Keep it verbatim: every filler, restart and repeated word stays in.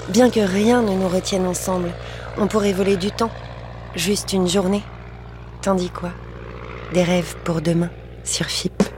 Bien que rien ne nous retienne ensemble, on pourrait voler du temps, juste une journée. Tandis quoi? Des rêves pour demain, sur F I P.